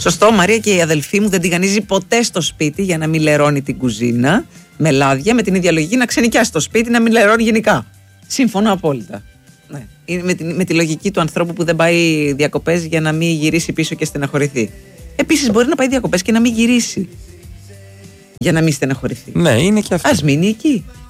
Σωστό, Μαρία, και η αδελφή μου δεν τηγανίζει ποτέ στο σπίτι για να μην λερώνει την κουζίνα με λάδια, με την ίδια λογική να ξενοικιάσει το σπίτι, να μην λερώνει γενικά. Συμφωνώ απόλυτα. Ναι. Με τη λογική του ανθρώπου που δεν πάει διακοπές για να μην γυρίσει πίσω και στεναχωρηθεί. Επίσης, μπορεί να πάει διακοπές και να μην γυρίσει για να μην στεναχωρηθεί. Ναι, είναι και αυτό. Ας μείνει εκεί.